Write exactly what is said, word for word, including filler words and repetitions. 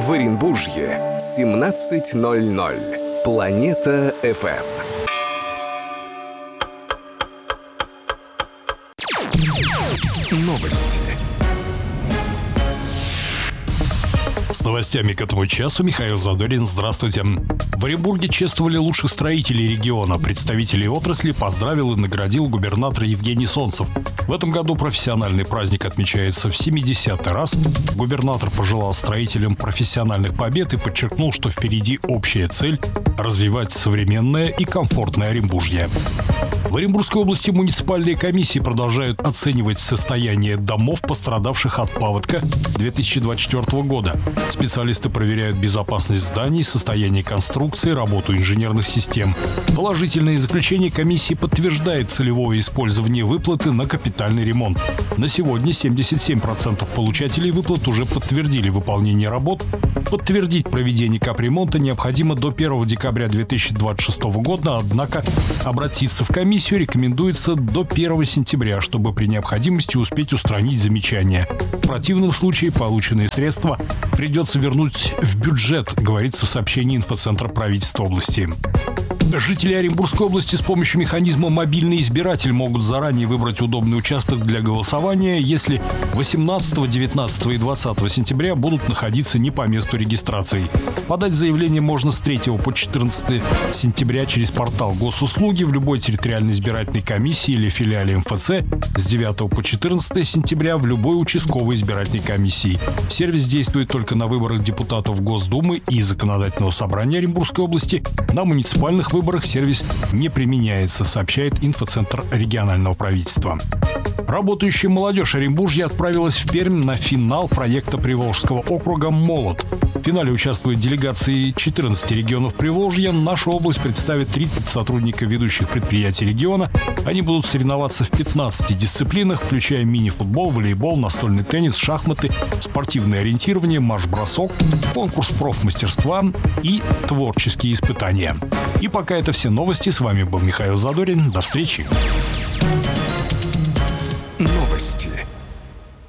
В Оренбуржье семнадцать ноль ноль. Планета эф эм. Новости. С новостями к этому часу Михаил Задорин. Здравствуйте. В Оренбурге чествовали лучших строителей региона. Представителей отрасли поздравил и наградил губернатор Евгений Солнцев. В этом году профессиональный праздник отмечается в семидесятый раз. Губернатор пожелал строителям профессиональных побед и подчеркнул, что впереди общая цель – развивать современное и комфортное Оренбуржье. В Оренбургской области муниципальные комиссии продолжают оценивать состояние домов, пострадавших от паводка две тысячи двадцать четвёртого года. Специалисты проверяют безопасность зданий, состояние конструкции, работу инженерных систем. Положительное заключение комиссии подтверждает целевое использование выплаты на капитальный ремонт. На сегодня семьдесят семь процентов получателей выплат уже подтвердили выполнение работ. Подтвердить проведение капремонта необходимо до первого декабря две тысячи двадцать шестого года, однако обратиться в комиссию рекомендуется до первого сентября, чтобы при необходимости успеть устранить замечания. В противном случае полученные средства придется вернуть в бюджет, говорится в сообщении инфоцентра правительства области. Жители Оренбургской области с помощью механизма «Мобильный избиратель» могут заранее выбрать удобный участок для голосования, если восемнадцатого, девятнадцатого и двадцатого сентября будут находиться не по месту регистрации. Подать заявление можно с третьего по четырнадцатое сентября через портал госуслуги в любой территориальной избирательной комиссии или филиале эм эф цэ, с девятого по четырнадцатое сентября в любой участковой избирательной комиссии. Сервис действует только на выборах депутатов Госдумы и Законодательного собрания Оренбургской области. На муниципальных выборах сервис не применяется, сообщает инфоцентр регионального правительства. Работающая молодежь Оренбуржья отправилась в Пермь на финал проекта Приволжского округа «Молот». В финале участвуют делегации четырнадцати регионов Приволжья. Нашу область представит тридцать сотрудников ведущих предприятий региона. Они будут соревноваться в пятнадцати дисциплинах, включая мини-футбол, волейбол, настольный теннис, шахматы, спортивное ориентирование, марш-бросок, конкурс профмастерства и творческие испытания. И пока это все новости. С вами был Михаил Задорин. До встречи. Новости.